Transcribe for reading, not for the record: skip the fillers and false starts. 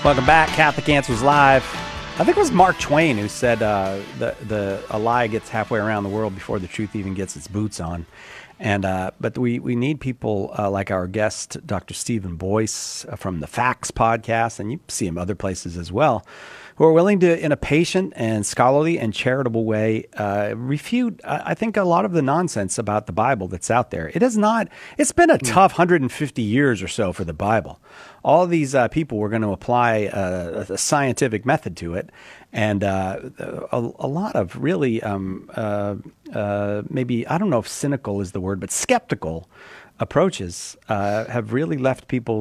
Welcome back, Catholic Answers Live. I think it was Mark Twain who said a lie gets halfway around the world before the truth even gets its boots on. And but we need people like our guest, Dr. Stephen Boyce from the Facts podcast, and you see him other places as well, who are willing to, in a patient and scholarly and charitable way, refute, I think, a lot of the nonsense about the Bible that's out there. It's been a tough 150 years or so for the Bible. All these people were going to apply a scientific method to it, and a lot of really maybe, I don't know if cynical is the word, but skeptical approaches have really left people